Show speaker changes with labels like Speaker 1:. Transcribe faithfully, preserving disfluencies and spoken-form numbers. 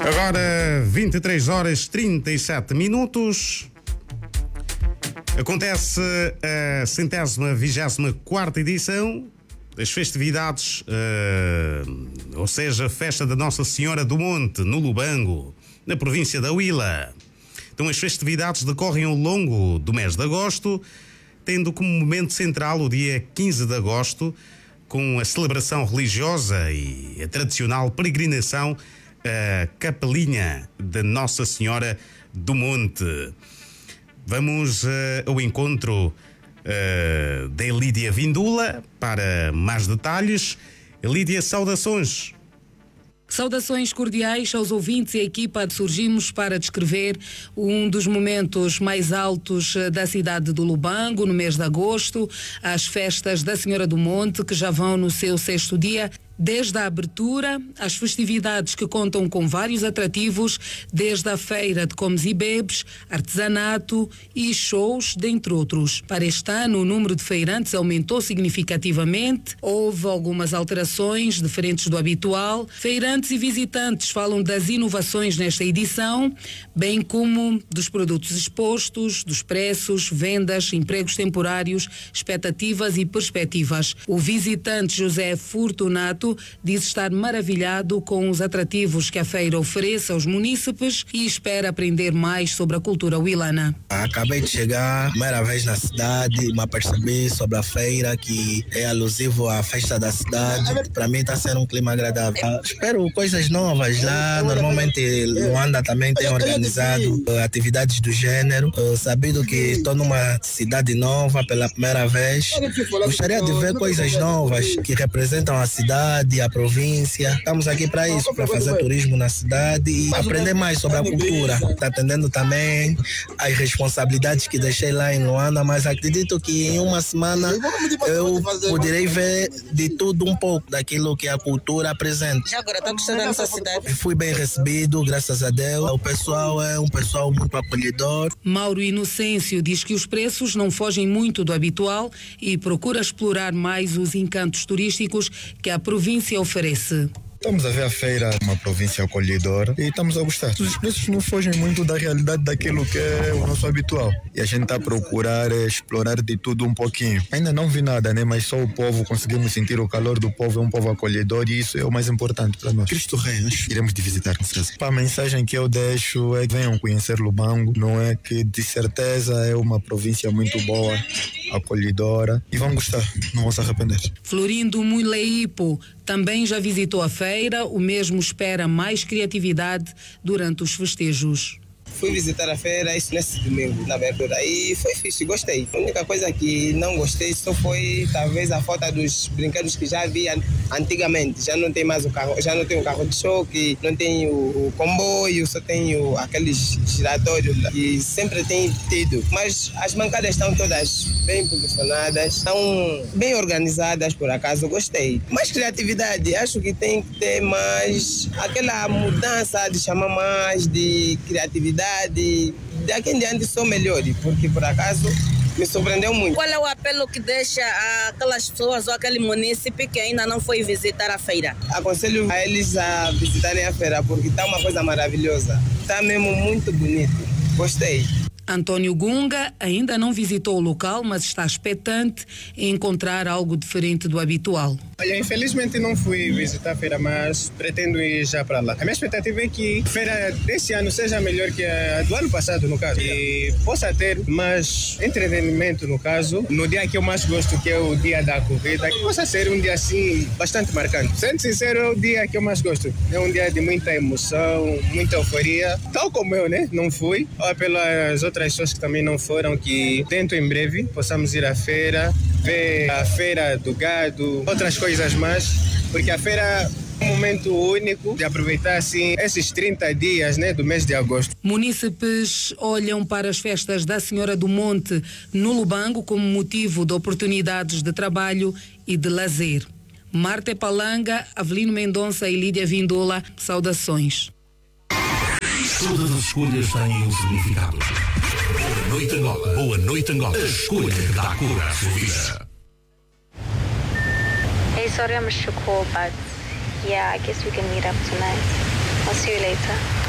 Speaker 1: Agora, vinte e três horas e trinta e sete minutos. Acontece a centésima vigésima quarta edição das festividades, uh, ou seja, a festa da Nossa Senhora do Monte, no Lubango, na província da Huila. Então, as festividades decorrem ao longo do mês de agosto, tendo como momento central o dia quinze de agosto, com a celebração religiosa e a tradicional peregrinação à Capelinha da Nossa Senhora do Monte. Vamos uh, ao encontro uh, da Lídia Vindula para mais detalhes. Lídia, saudações.
Speaker 2: Saudações cordiais aos ouvintes e à equipa. Surgimos para descrever um dos momentos mais altos da cidade do Lubango, no mês de agosto, as festas da Senhora do Monte, que já vão no seu sexto dia. Desde a abertura, as festividades que contam com vários atrativos, desde a feira de comes e bebes, artesanato e shows, dentre outros. Para este ano, o número de feirantes aumentou significativamente, houve algumas alterações diferentes do habitual. Feirantes e visitantes falam das inovações nesta edição, bem como dos produtos expostos, dos preços, vendas, empregos temporários, expectativas e perspectivas. O visitante José Fortunato diz estar maravilhado com os atrativos que a feira oferece aos munícipes e espera aprender mais sobre a cultura huilana.
Speaker 3: Acabei de chegar, primeira vez na cidade, me apercebi sobre a feira que é alusivo à festa da cidade. Para mim está sendo um clima agradável. Ah, espero coisas novas lá. Normalmente Luanda também tem organizado uh, atividades do gênero. Uh, sabido que estou numa cidade nova pela primeira vez, gostaria de ver coisas novas que representam a cidade, a província. Estamos aqui para isso, para fazer turismo na cidade e aprender mais sobre a cultura. Está atendendo também as responsabilidades que deixei lá em Luanda, mas acredito que em uma semana eu poderei ver de tudo um pouco daquilo que a cultura apresenta.
Speaker 4: Já agora está gostando da nossa cidade?
Speaker 3: Fui bem recebido, graças a Deus. O pessoal é um pessoal muito acolhedor.
Speaker 2: Mauro Inocêncio diz que os preços não fogem muito do habitual e procura explorar mais os encantos turísticos que a província oferece.
Speaker 5: Estamos a ver a feira, uma província acolhedora, e estamos a gostar. Os preços não fogem muito da realidade daquilo que é o nosso habitual. E a gente está a procurar é, explorar de tudo um pouquinho. Ainda não vi nada, né? Mas só o povo, conseguimos sentir o calor do povo, é um povo acolhedor e isso é o mais importante para nós.
Speaker 6: Cristo Rei, nós iremos de visitar, com certeza.
Speaker 5: A mensagem que eu deixo é que venham conhecer Lubango, não é que de certeza é uma província muito boa, acolhedora, e vão gostar, não vão se arrepender.
Speaker 2: Florindo Muleipo também já visitou a feira, o mesmo espera mais criatividade durante os festejos.
Speaker 7: Fui visitar a feira isso nesse domingo, na abertura, e foi fixe, gostei. A única coisa que não gostei só foi talvez a falta dos brinquedos que já havia antigamente. Já não tem mais o carro, já não tem o carro de choque, não tem o, o comboio, só tem o, aqueles giratórios que sempre tem tido. Mas as bancadas estão todas bem posicionadas, estão bem organizadas, por acaso, gostei. Mais criatividade, acho que tem que ter mais aquela mudança de chamar mais de criatividade. Daqui em diante sou melhor, porque por acaso me surpreendeu muito.
Speaker 4: Qual é o apelo que deixa aquelas pessoas ou aquele munícipe que ainda não foi visitar a feira?
Speaker 7: Aconselho a eles a visitarem a feira, porque está uma coisa maravilhosa. Está mesmo muito bonito. Gostei.
Speaker 2: Antônio Gunga ainda não visitou o local, mas está expectante em encontrar algo diferente do habitual.
Speaker 8: Olha, infelizmente não fui visitar a feira, mas pretendo ir já para lá. A minha expectativa é que a feira desse ano seja melhor que a do ano passado, no caso, e possa ter mais entretenimento, no caso, no dia que eu mais gosto, que é o dia da corrida, que possa ser um dia assim bastante marcante. Sendo sincero, é o dia que eu mais gosto. É um dia de muita emoção, muita euforia, tal como eu, né? Não fui, ou pelas outras outras pessoas que também não foram, que tento em breve possamos ir à feira, ver a feira do gado, outras coisas mais, porque a feira é um momento único de aproveitar assim esses trinta dias, né, do mês de agosto.
Speaker 2: Munícipes olham para as festas da Senhora do Monte no Lubango como motivo de oportunidades de trabalho e de lazer. Marta Palanga, Avelino Mendonça e Lídia Vindula, saudações.
Speaker 9: Todas as escolhas têm um significado. Boa noite, Angola. Boa noite, Angola. A escolha que dá cor à sua vida.
Speaker 10: Hey, sorry I missed your call, but yeah, I guess we can meet up tonight. I'll see you later.